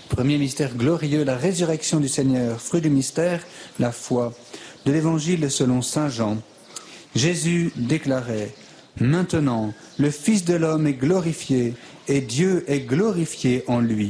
Premier mystère glorieux, la résurrection du Seigneur. Fruit du mystère, la foi. De l'Évangile selon saint Jean. Jésus déclarait: Maintenant, le Fils de l'homme est glorifié, et Dieu est glorifié en lui.